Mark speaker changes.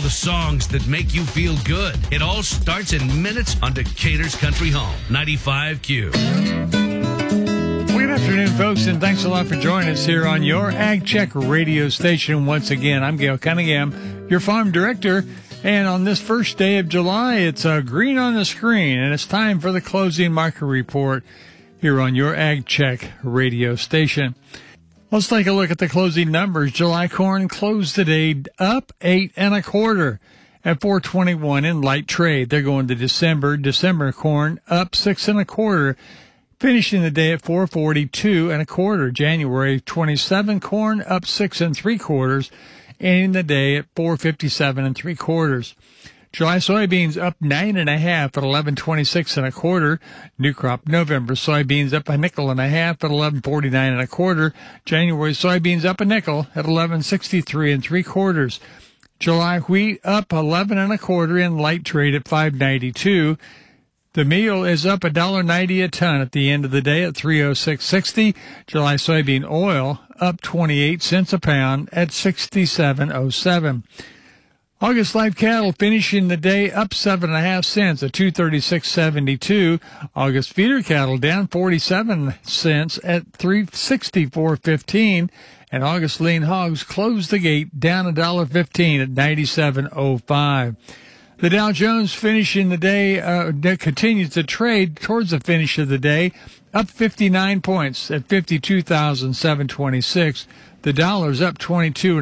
Speaker 1: the songs that make you feel good. It all starts in minutes on Decatur's Country Home, 95Q.
Speaker 2: Good afternoon, folks, and thanks a lot for joining us here on your Ag Check radio station. Once again, I'm Gail Cunningham, your farm director. And on this first day of July, it's green on the screen, and it's time for the closing market report here on your Ag Check radio station. Let's take a look at the closing numbers. July corn closed today up 8 1/4 at $4.21 in light trade. They're going to December. December corn up 6 1/4, finishing the day at $4.42 1/4. January 27 corn up 6 3/4. Ending the day at $4.57 3/4. July soybeans up 9 1/2 at $11.26 1/4. New crop November soybeans up a nickel and a half at $11.49 1/4. January soybeans up a nickel at $11.63 3/4. July wheat up 11 1/4 in light trade at $5.92. The meal is up $1.90 a ton at the end of the day at $3.0660. July soybean oil up 28 cents a pound at $67.07. August live cattle finishing the day up 7 1/2 cents at $236.72. August feeder cattle down 47 cents at $364.15. And August lean hogs closed the gate down $1.15 at $97.05. The Dow Jones finishing the day continues to trade towards the finish of the day, up 59 points at 52,726. The dollar's up 22.